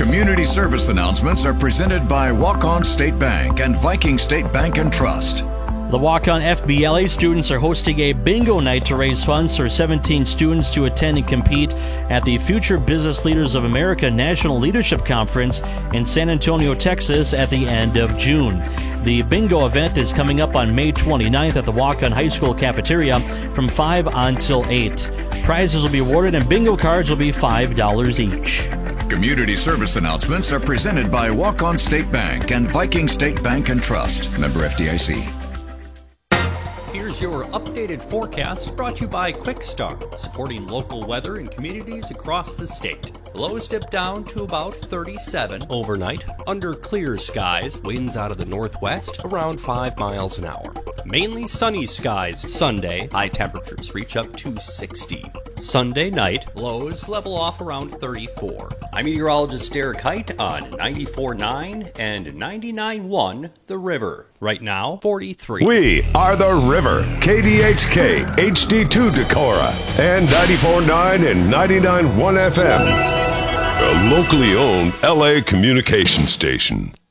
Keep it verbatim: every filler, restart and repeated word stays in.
Community service announcements are presented by Walk-On State Bank and Viking State Bank and Trust. The Walk-On F B L A students are hosting a bingo night to raise funds for seventeen students to attend and compete at the Future Business Leaders of America National Leadership Conference in San Antonio, Texas at the end of June. The bingo event is coming up on May twenty-ninth at the Walk-On High School cafeteria from five until eight. Prizes will be awarded and bingo cards will be five dollars each. Community service announcements are presented by Walk-On State Bank and Viking State Bank and Trust. Member F D I C. Here's your updated forecast brought to you by Quick Start, supporting local weather in communities across the state. Lows dip down to about thirty-seven overnight. Under clear skies, winds out of the northwest around five miles an hour. Mainly sunny skies Sunday. High temperatures reach up to sixty. Sunday night, lows level off around thirty-four. I'm meteorologist Derek Height on ninety-four point nine and ninety-nine point one The River. Right now, forty-three. We are The River, K D H K, H D two Decorah, and ninety-four point nine and ninety-nine point one F M. A locally owned L A communication station.